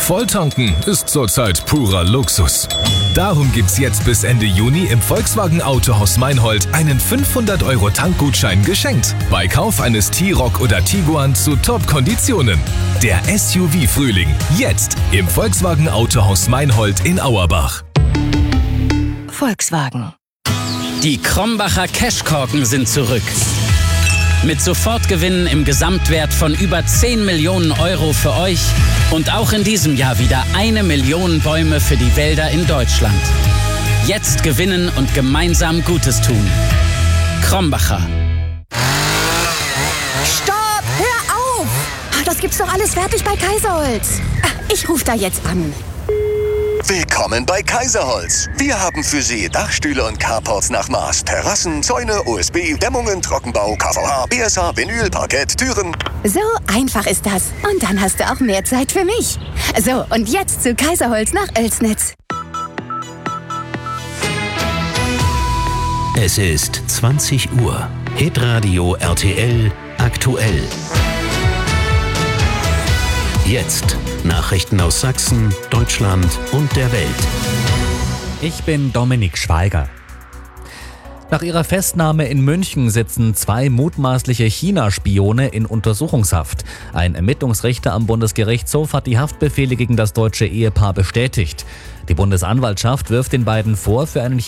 Volltanken ist zurzeit purer Luxus. Darum gibt's jetzt bis Ende Juni im Volkswagen Autohaus Meinhold einen 500€ Tankgutschein geschenkt. Bei Kauf eines T-Roc oder Tiguan zu Top-Konditionen. Der SUV-Frühling. Jetzt im Volkswagen Autohaus Meinhold in Auerbach. Volkswagen. Die Krombacher Cashkorken sind zurück. Mit Sofortgewinnen im Gesamtwert von über 10 Millionen Euro für euch und auch in diesem Jahr wieder 1 Million Bäume für die Wälder in Deutschland. Jetzt gewinnen und gemeinsam Gutes tun. Krombacher. Stopp! Hör auf! Das gibt's doch alles fertig bei Kaiserholz. Ich rufe da jetzt an. Willkommen bei Kaiserholz. Wir haben für Sie Dachstühle und Carports nach Maß, Terrassen, Zäune, OSB, Dämmungen, Trockenbau, KVH, BSH, Vinyl, Parkett, Türen. So einfach ist das. Und dann hast du auch mehr Zeit für mich. So, und jetzt zu Kaiserholz nach Oelsnitz. Es ist 20 Uhr. Hitradio RTL aktuell. Jetzt Nachrichten aus Sachsen, Deutschland und der Welt. Ich bin Dominik Schweiger. Nach ihrer Festnahme in München sitzen 2 mutmaßliche China-Spione in Untersuchungshaft. Ein Ermittlungsrichter am Bundesgerichtshof hat die Haftbefehle gegen das deutsche Ehepaar bestätigt. Die Bundesanwaltschaft wirft den beiden vor, für einen